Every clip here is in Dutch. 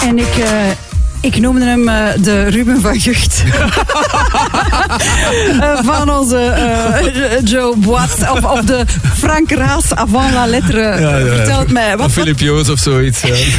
En ik noemde hem de Ruben van Gucht. Van onze Joe Boit. Of de Frank Raas avant la lettre. Vertel het mij. Of Philip Joos of zoiets.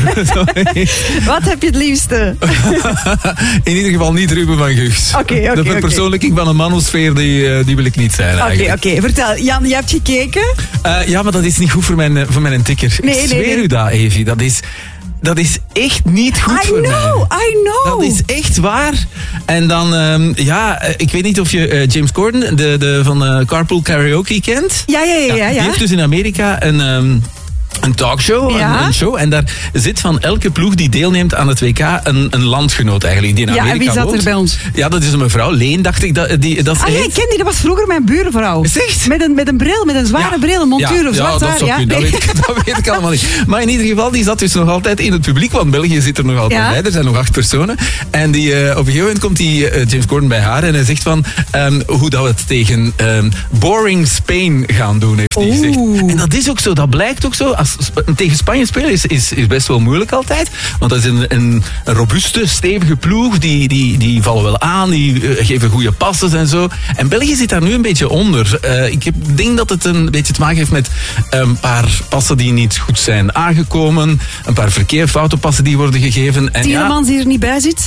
Wat heb je het liefste? In ieder geval niet Ruben van Gucht. Oké. De verpersoonlijking van een manosfeer, die wil ik niet zijn eigenlijk. Oké. Vertel. Jan, je hebt gekeken? Ja, maar dat is niet goed voor mijn tikker. Ik zweer u dat, Evi. Dat is echt niet goed voor mij. I know. Dat is echt waar. En dan, ik weet niet of je James Corden, de van Carpool Karaoke kent. Ja. Die heeft dus in Amerika een talkshow, een show. En daar zit van elke ploeg die deelneemt aan het WK een landgenoot eigenlijk. Die in Amerika en wie zat woont. er bij ons? Ja, dat is een mevrouw. Leen, dacht ik. Ik ken die. Dat was vroeger mijn buurvrouw. Echt? Met een bril, met een zware bril, een montuur of zwart haar. Dat weet ik allemaal niet. Maar in ieder geval, die zat dus nog altijd in het publiek. Want België zit er nog altijd bij. Er zijn nog 8 personen. En op een gegeven moment komt James Corden bij haar. En hij zegt van, hoe dat we het tegen boring Spain gaan doen, heeft hij gezegd. En dat is ook zo. Dat blijkt ook zo. Tegen Spanje spelen is best wel moeilijk altijd. Want dat is een robuuste, stevige ploeg. Die vallen wel aan. Die geven goede passes en zo. En België zit daar nu een beetje onder. Ik denk dat het een beetje te maken heeft met een paar passen die niet goed zijn aangekomen. Een paar foute passen die worden gegeven. En Tielemans die er niet bij zit?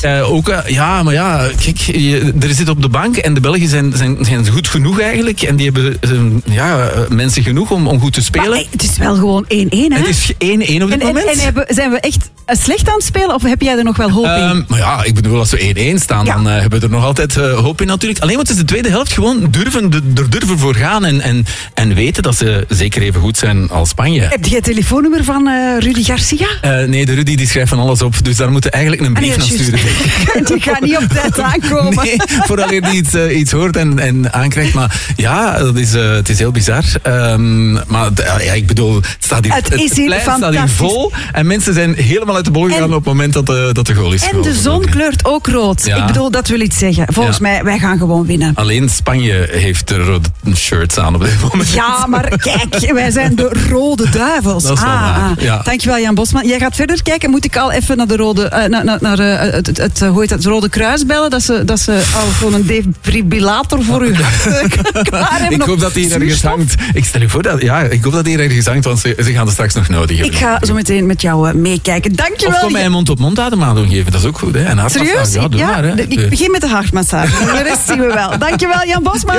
Kijk, er zit op de bank en de Belgen zijn goed genoeg eigenlijk. En die hebben mensen genoeg om goed te spelen. Maar, het is wel gewoon 1-1, hè? Het is 1-1 op dit moment. En zijn we echt slecht aan het spelen of heb jij er nog wel hoop in? Maar ja, ik bedoel, als we 1-1 staan, dan hebben we er nog altijd hoop in natuurlijk. Alleen want het is de tweede helft gewoon durven voor gaan en weten dat ze zeker even goed zijn als Spanje. Heb je het telefoonummer van Rudy Garcia? Nee, de Rudy die schrijft van alles op, dus daar moeten eigenlijk een brief naar sturen. Die gaat niet op tijd aankomen. Nee, vooraleer die iets hoort en aankrijgt. Maar ja, het is heel bizar. Maar ik bedoel, het plein staat hier vol en mensen zijn helemaal uit de bol gegaan op het moment dat de goal is gekomen. En de zon kleurt ook rood. Ja. Ik bedoel, dat wil iets zeggen. Volgens mij, wij gaan gewoon winnen. Alleen Spanje heeft de rode shirts aan op dit moment. Ja, maar kijk, wij zijn de Rode Duivels. Dat is wel waar. Ja. Dankjewel, Jan Bosman. Jij gaat verder kijken. Moet ik al even naar de rode, het Rode Kruis bellen? Dat ze al gewoon een defibrillator voor u klaar hebben? Ik hoop dat die ergens hangt. Ik stel je voor dat, ik hoop dat die ergens hangt, want ze gaan er straks nog nodig hebben. Ik ga zo meteen met jou meekijken. Dankjewel. Of kom mij een mond-op-mond ademhaling geven, dat is ook goed. Hè? En serieus? Ja, doe maar. Hè. Ik begin met de hartmassage. De rest zien we wel. Dankjewel, Jan Bosman.